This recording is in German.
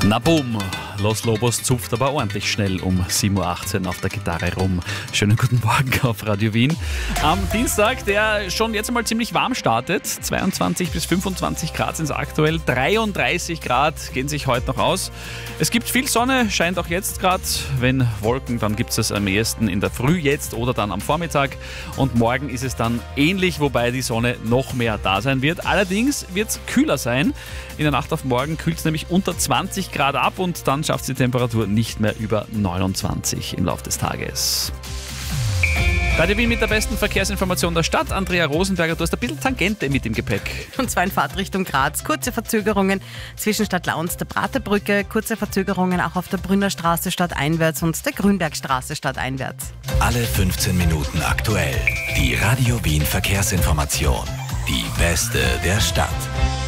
Na boom, Los Lobos zupft aber ordentlich schnell um 7.18 Uhr auf der Gitarre rum. Schönen guten Morgen auf Radio Wien. Am Dienstag, der schon jetzt einmal ziemlich warm startet, 22 bis 25 Grad sind es aktuell, 33 Grad gehen sich heute noch aus. Es gibt viel Sonne, scheint auch jetzt gerade. Wenn Wolken, dann gibt es am ehesten in der Früh jetzt oder dann am Vormittag. Und morgen ist es dann ähnlich, wobei die Sonne noch mehr da sein wird. Allerdings wird es kühler sein. In der Nacht auf morgen kühlt es nämlich unter 20 Grad ab und dann schafft es die Temperatur nicht mehr über 29 im Laufe des Tages. Radio Wien mit der besten Verkehrsinformation der Stadt. Andrea Rosenberger, du hast ein bisschen Tangente mit im Gepäck. Und zwar in Fahrtrichtung Graz. Kurze Verzögerungen zwischen Stadtlau und der Praterbrücke. Kurze Verzögerungen auch auf der Brünnerstraße stadteinwärts und der Grünbergstraße stadteinwärts. Alle 15 Minuten aktuell. Die Radio Wien Verkehrsinformation. Die beste der Stadt.